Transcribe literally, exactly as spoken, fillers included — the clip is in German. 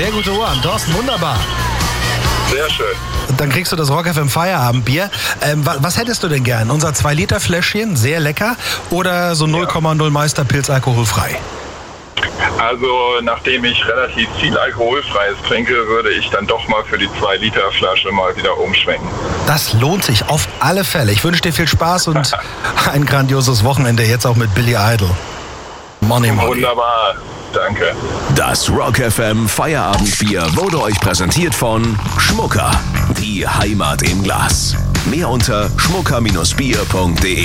Sehr gute Ohren. Thorsten, wunderbar. Sehr schön. Dann kriegst du das Rock F M Feierabendbier. Ähm, wa- was hättest du denn gern? Unser zwei Liter Fläschchen, sehr lecker, oder so null Komma null Meisterpilz alkoholfrei? Also, nachdem ich relativ viel Alkoholfreies trinke, würde ich dann doch mal für die zwei Liter Flasche mal wieder umschwenken. Das lohnt sich auf alle Fälle. Ich wünsche dir viel Spaß und ein grandioses Wochenende jetzt auch mit Billy Idol. Money Money. Wunderbar. Danke. Das Rock F M Feierabendbier wurde euch präsentiert von Schmucker. Die Heimat im Glas. Mehr unter schmucker Bindestrich bier punkt de.